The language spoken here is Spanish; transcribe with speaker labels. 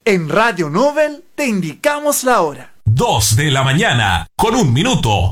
Speaker 1: En Radio Nobel te indicamos la hora.
Speaker 2: 2 de la mañana, con 1 minuto.